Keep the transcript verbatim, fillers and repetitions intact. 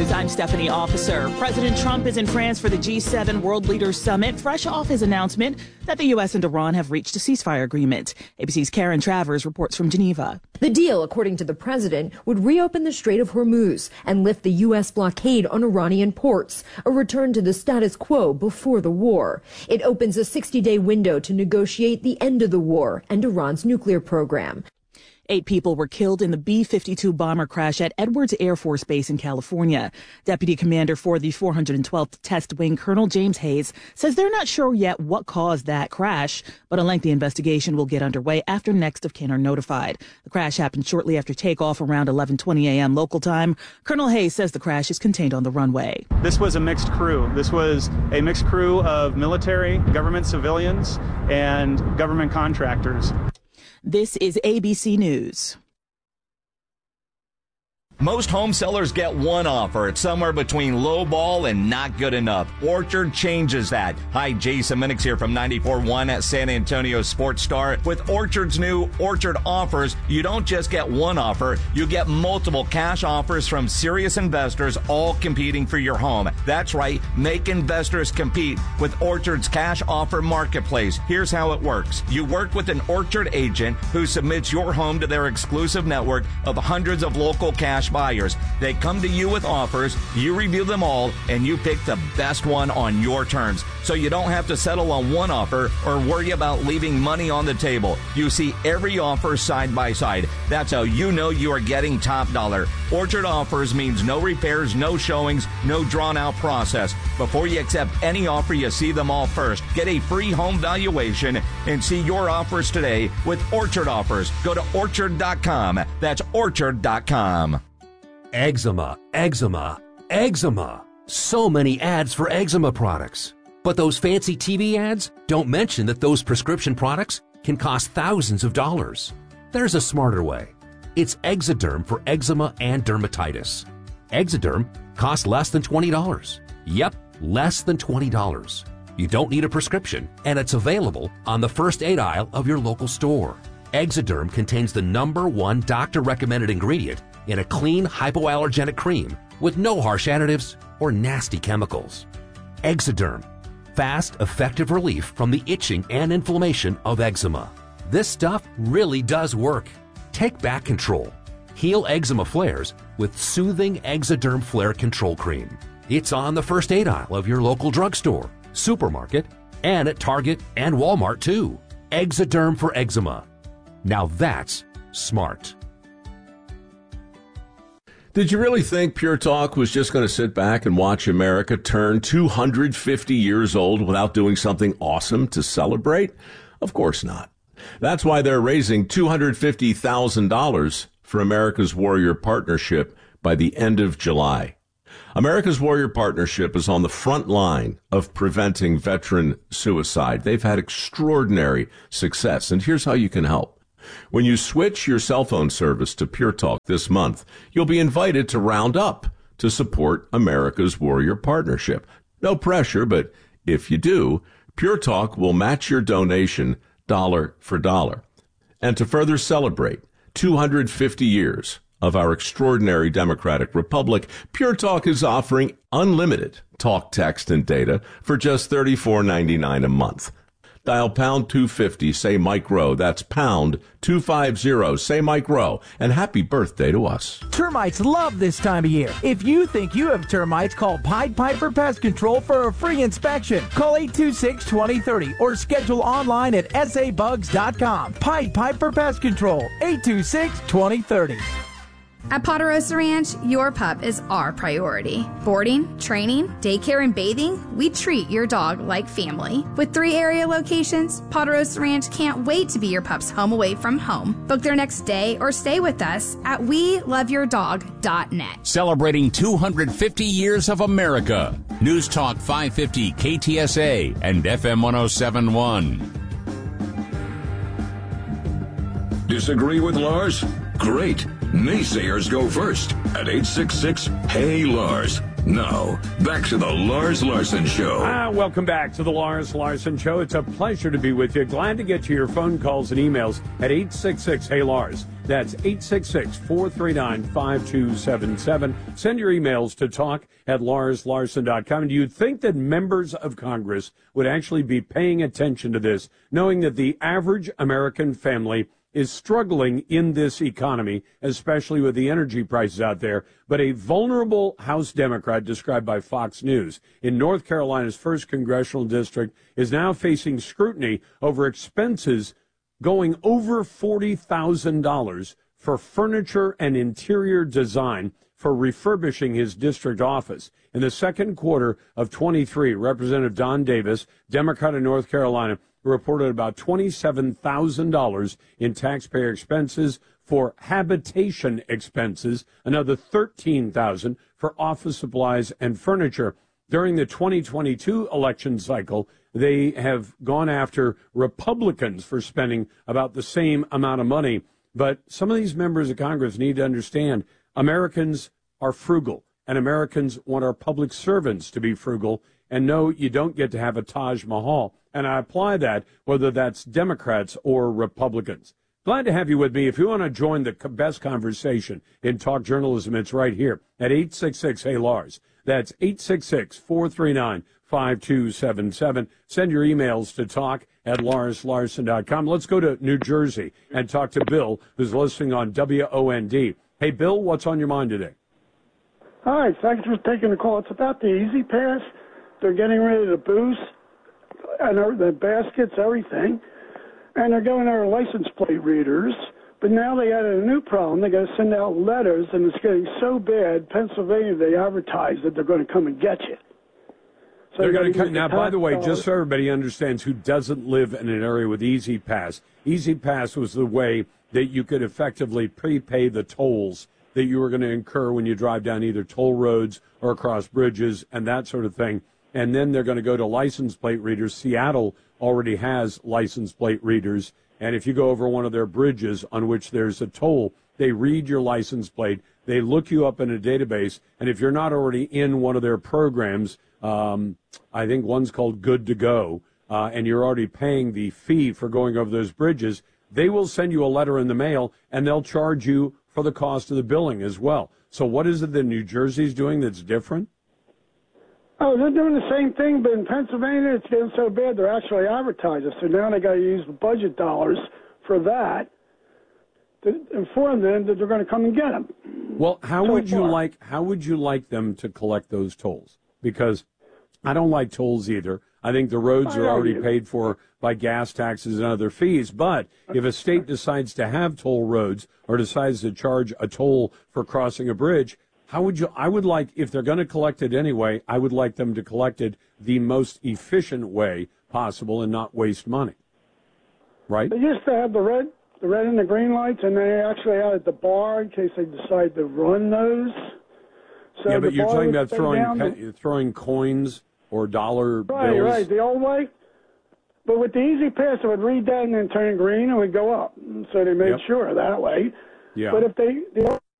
News, I'm Stephanie Officer. President Trump is in France for the G seven World Leaders Summit, fresh off his announcement that the U S and Iran have reached a ceasefire agreement. A B C's Karen Travers reports from Geneva. The deal, according to the president, would reopen the Strait of Hormuz and lift the U S blockade on Iranian ports, a return to the status quo before the war. It opens a sixty-day window to negotiate the end of the war and Iran's nuclear program. Eight people were killed in the B fifty-two bomber crash at Edwards Air Force Base in California. Deputy Commander for the four hundred twelfth Test Wing, Colonel James Hayes, says they're not sure yet what caused that crash, but a lengthy investigation will get underway after next of kin are notified. The crash happened shortly after takeoff around eleven twenty a.m. local time. Colonel Hayes says the crash is contained on the runway. This was a mixed crew. This was a mixed crew of military, government civilians, and government contractors. This is A B C News. Most home sellers get one offer. It's somewhere between low ball and not good enough. Orchard changes that. Hi, Jason Minix here from ninety-four point one at San Antonio Sports Star. With Orchard's new Orchard offers, you don't just get one offer, you get multiple cash offers from serious investors, all competing for your home. That's right, make investors compete with Orchard's cash offer marketplace. Here's how it works. You work with an Orchard agent who submits your home to their exclusive network of hundreds of local cash buyers. They come to you with offers, you review them all, and you pick the best one on your terms. So you don't have to settle on one offer or worry about leaving money on the table. You see every offer side by side. That's how you know you are getting top dollar. Orchard offers means no repairs, no showings, no drawn out process. Before you accept any offer, you see them all first. Get a free home valuation and see your offers today with Orchard offers. Go to orchard dot com. That's orchard dot com. Eczema, eczema, eczema. So many ads for eczema products. But those fancy T V ads don't mention that those prescription products can cost thousands of dollars. There's a smarter way. It's Exoderm for eczema and dermatitis. Exoderm costs less than twenty dollars. Yep, less than twenty dollars. You don't need a prescription, and it's available on the first aid aisle of your local store. Exoderm contains the number one doctor-recommended ingredient in a clean, hypoallergenic cream with no harsh additives or nasty chemicals. Exoderm, fast, effective relief from the itching and inflammation of eczema. This stuff really does work. Take back control. Heal eczema flares with soothing Exoderm Flare Control Cream. It's on the first aid aisle of your local drugstore, supermarket, and at Target and Walmart too. Exoderm for eczema. Now that's smart. Did you really think Pure Talk was just going to sit back and watch America turn two hundred fifty years old without doing something awesome to celebrate? Of course not. That's why they're raising two hundred fifty thousand dollars for America's Warrior Partnership by the end of July. America's Warrior Partnership is on the front line of preventing veteran suicide. They've had extraordinary success, and here's how you can help. When you switch your cell phone service to Pure Talk this month, you'll be invited to round up to support America's Warrior Partnership. No pressure, but if you do, Pure Talk will match your donation dollar for dollar. And to further celebrate two hundred fifty years of our extraordinary democratic republic, Pure Talk is offering unlimited talk, text, and data for just thirty-four ninety-nine a month. Dial pound two fifty, say Mike Rowe. That's pound two fifty, say Mike Rowe. And happy birthday to us. Termites love this time of year. If you think you have termites, call Pied Piper Pest Control for a free inspection. Call eight two six, two zero three zero or schedule online at s a bugs dot com. Pied Piper Pest Control, eight two six, two zero three zero. At Ponderosa Ranch, your pup is our priority. Boarding, training, daycare, and bathing, we treat your dog like family. With three area locations, Ponderosa Ranch can't wait to be your pup's home away from home. Book their next day or stay with us at we love your dog dot net. Celebrating two hundred fifty years of America. News Talk five fifty K T S A and F M one oh seven point one. Disagree with Lars? Great. Naysayers go first at eight six six, H E Y, Lars. Now, back to the Lars Larson Show. Ah, welcome back to the Lars Larson Show. It's a pleasure to be with you. Glad to get to your phone calls and emails at eight six six, hey Lars. That's eight six six, four three nine, five two seven seven. Send your emails to talk at lars larson dot com. Do you think that members of Congress would actually be paying attention to this, knowing that the average American family is struggling in this economy, especially with the energy prices out there? But a vulnerable House Democrat described by Fox News in North Carolina's first congressional district is now facing scrutiny over expenses going over forty thousand dollars for furniture and interior design for refurbishing his district office. In the second quarter of twenty-three, Representative Don Davis, Democrat of North Carolina, reported about twenty-seven thousand dollars in taxpayer expenses for habitation expenses, another thirteen thousand dollars for office supplies and furniture. During the twenty twenty-two election cycle, they have gone after Republicans for spending about the same amount of money. But some of these members of Congress need to understand Americans are frugal, and Americans want our public servants to be frugal. And no, you don't get to have a Taj Mahal. And I apply that whether that's Democrats or Republicans. Glad to have you with me. If you want to join the best conversation in talk journalism, it's right here at eight six six, hey Lars. That's eight six six, four three nine, five two seven seven. Send your emails to talk at lars larson dot com. Let's go to New Jersey and talk to Bill, who's listening on W O N D. Hey, Bill, what's on your mind today? Hi, thanks for taking the call. It's about the Easy Pass. They're getting rid of the booths and the baskets, everything. And they're going to our license plate readers. But now they added a new problem. They got to send out letters, and it's getting so bad. Pennsylvania, they advertise that they're going to come and get you. So they're going to come. Now, by the way, just so everybody understands who doesn't live in an area with Easy Pass, Easy Pass was the way that you could effectively prepay the tolls that you were going to incur when you drive down either toll roads or across bridges and that sort of thing. And then they're going to go to license plate readers. Seattle already has license plate readers. And if you go over one of their bridges on which there's a toll, they read your license plate. They look you up in a database. And if you're not already in one of their programs, um, I think one's called Good to Go, uh, and you're already paying the fee for going over those bridges, they will send you a letter in the mail, and they'll charge you for the cost of the billing as well. So what is it that New Jersey's doing that's different? Oh, they're doing the same thing, but in Pennsylvania, it's getting so bad they're actually advertising. So now they got to use the budget dollars for that to inform them that they're going to come and get them. Well, how so would you far. like how would you like them to collect those tolls? Because I don't like tolls either. I think the roads are already paid for by gas taxes and other fees. But if a state decides to have toll roads or decides to charge a toll for crossing a bridge, how would you? I would like, if they're going to collect it anyway, I would like them to collect it the most efficient way possible and not waste money. Right? They used to have the red, the red and the green lights, and they actually added the bar in case they decide to run those. So yeah, but you're talking about throwing to... pe- throwing coins or dollar right, bills. Right, the old way. But with the Easy Pass, it would read that and then turn green and would go up. So they made Yep. sure that way. Yeah. But if they, the